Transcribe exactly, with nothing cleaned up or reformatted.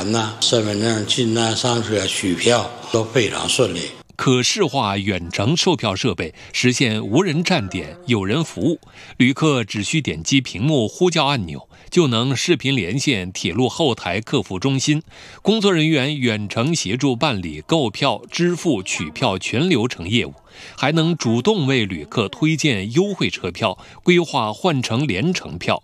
函呐、身份证进站上车取票都非常顺利。 可视化远程售票设备，实现无人站点、有人服务，旅客只需点击屏幕呼叫按钮，就能视频连线铁路后台客服中心，工作人员远程协助办理购票、支付、取票全流程业务，还能主动为旅客推荐优惠车票，规划换乘联程票，